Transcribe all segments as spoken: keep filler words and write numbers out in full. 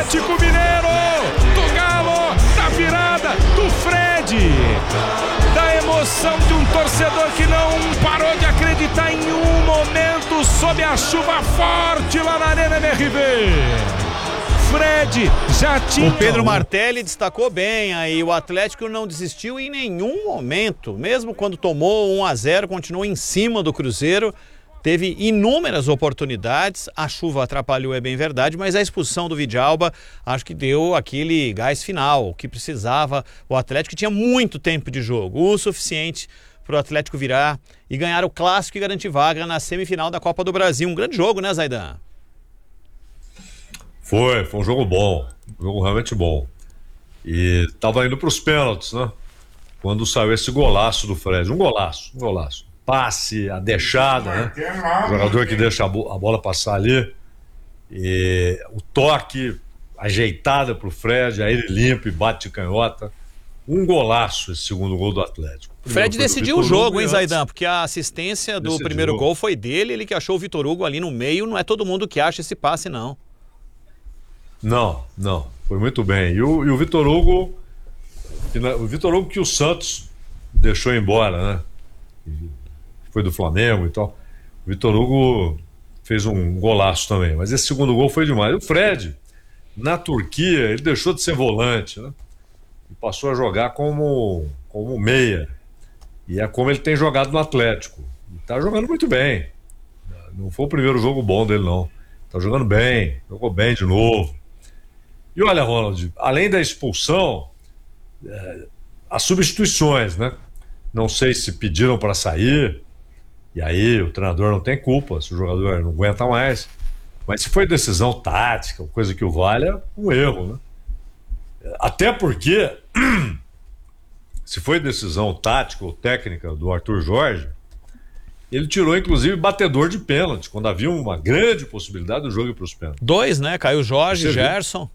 Atlético Mineiro, do Galo, da virada, do Fred, da emoção de um torcedor que não parou de acreditar em um momento sob a chuva forte lá na Arena M R V. Fred já tinha... O Pedro Martelli destacou bem aí, o Atlético não desistiu em nenhum momento, mesmo quando tomou um a zero, continuou em cima do Cruzeiro, teve inúmeras oportunidades, a chuva atrapalhou, é bem verdade, mas a expulsão do Vidalba acho que deu aquele gás final, que precisava o Atlético, que tinha muito tempo de jogo, o suficiente para o Atlético virar e ganhar o clássico e garantir vaga na semifinal da Copa do Brasil. Um grande jogo, né, Zaidan? Foi, foi um jogo bom, um jogo realmente bom. E tava indo para os pênaltis, né? Quando saiu esse golaço do Fred, um golaço, um golaço. Passe, a deixada, né? O jogador que deixa a, bo- a bola passar ali. E o toque ajeitado pro Fred, aí ele limpa e bate de canhota. Um golaço esse segundo gol do Atlético. Fred decidiu o jogo, hein, Zaidan? Porque a assistência do Decidiu. primeiro gol foi dele, ele que achou o Vitor Hugo ali no meio, não é todo mundo que acha esse passe, não. Não, não, foi muito bem. E o, e o Vitor Hugo, que na- o Vitor Hugo que o Santos deixou embora, né? Foi do Flamengo e tal. O Vitor Hugo fez um golaço também, mas esse segundo gol foi demais. O Fred, na Turquia, ele deixou de ser volante, né? E passou a jogar como, como meia. E é como ele tem jogado no Atlético. E tá jogando muito bem. Não foi o primeiro jogo bom dele, não. Tá jogando bem, jogou bem de novo. E olha, Ronald, além da expulsão, é, as substituições, né? Não sei se pediram para sair, e aí o treinador não tem culpa, se o jogador não aguenta mais. Mas se foi decisão tática, coisa que o vale, é um erro, né? Até porque, se foi decisão tática ou técnica do Arthur Jorge, ele tirou inclusive batedor de pênalti, quando havia uma grande possibilidade do jogo ir para os pênaltis. Dois, né? Caio Jorge, Você viu? Gerson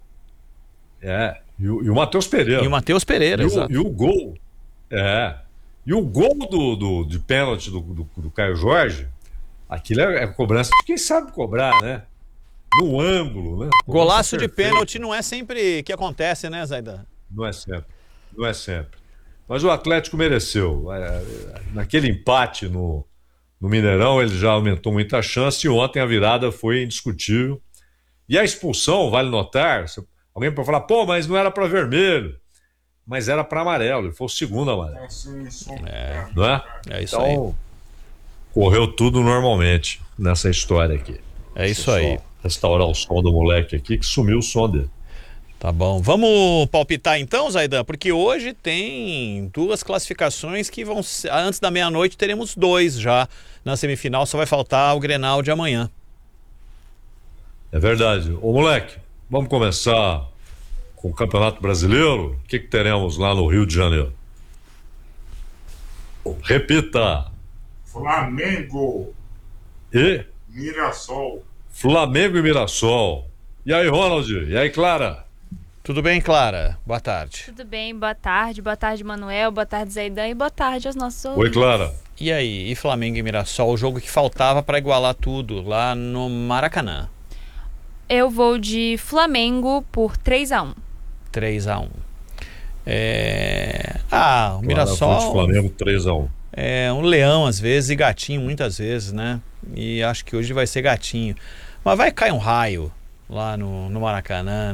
É, e o, e o Matheus Pereira. e o Matheus Pereira, E o, exato. e o gol, é, e o gol do, do, de pênalti do, do, do Caio Jorge, aquilo é, é cobrança de quem sabe cobrar, né? No ângulo, né? Golaço de Perfeita. pênalti não é sempre que acontece, né, Zaidan? Não é sempre, não é sempre. Mas o Atlético mereceu. É, naquele empate no, no Mineirão, ele já aumentou muita chance e ontem a virada foi indiscutível. E a expulsão, vale notar, se- alguém pode falar, pô, mas não era para vermelho. Mas era para amarelo, ele foi o segundo amarelo. Não é? É isso aí. Então, correu tudo normalmente nessa história aqui. É isso Deixa eu aí. só restaurar o som do moleque aqui, que sumiu o som dele. Tá bom. Vamos palpitar então, Zaidan? Porque hoje tem duas classificações que vão ser... Antes da meia-noite teremos dois já na semifinal, só vai faltar o Grenal de amanhã. É verdade. Ô, moleque, vamos começar com o Campeonato Brasileiro? O que, que teremos lá no Rio de Janeiro? Repita. Flamengo, E Mirassol. Flamengo e Mirassol. E aí, Ronald? E aí, Clara? Tudo bem, Clara? Boa tarde. Tudo bem, boa tarde, boa tarde, Manuel, boa tarde, Zaidan, e boa tarde aos nossos Oi, ouvintes. Clara. E aí, e Flamengo e Mirassol, o jogo que faltava para igualar tudo lá no Maracanã. Eu vou de Flamengo por três a um. três a um. É... Ah, o Clara, Mirassol Fonte Flamengo três a um. é um leão às vezes e gatinho muitas vezes, né? E acho que hoje vai ser gatinho. Mas vai cair um raio lá no, no Maracanã.